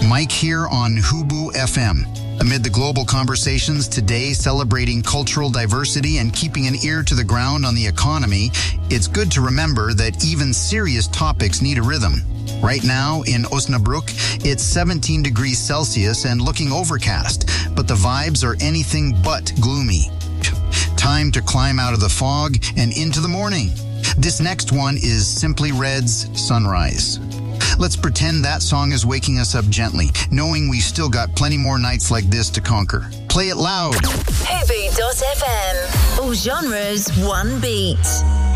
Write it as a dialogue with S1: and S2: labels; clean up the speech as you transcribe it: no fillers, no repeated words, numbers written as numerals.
S1: Mike here on Hubu FM. Amid the global conversations today celebrating cultural diversity and keeping an ear to the ground on the economy, it's good to remember that even serious topics need a rhythm. Right now in Osnabrück, it's 17 degrees Celsius and looking overcast, but the vibes are anything but gloomy. Time to climb out of the fog and into the morning. This next one is Simply Red's Sunrise. Let's pretend that song is waking us up gently, knowing we've still got plenty more nights like this to conquer. Play it loud.
S2: Hubu.fm. All genres, one beat.